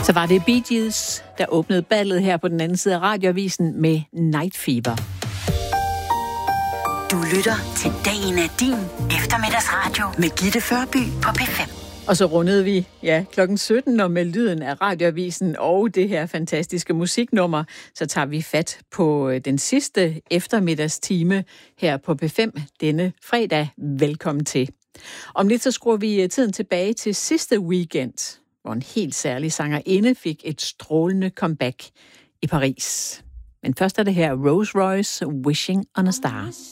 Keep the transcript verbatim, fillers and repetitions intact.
Så var det Bee Gees, der åbnede ballet her på den anden side af radioavisen med Night Fever. Du lytter til Dagen er din eftermiddagsradio med Gitte Førby på P fem. Og så rundede vi, ja, klokken sytten, og med lyden af radioavisen og det her fantastiske musiknummer, så tager vi fat på den sidste eftermiddagstime her på P fem denne fredag. Velkommen til. Om lidt så skruer vi tiden tilbage til sidste weekend, hvor en helt særlig sangerinde fik et strålende comeback i Paris. Men først er det her Rolls Royce, Wishing on a Star.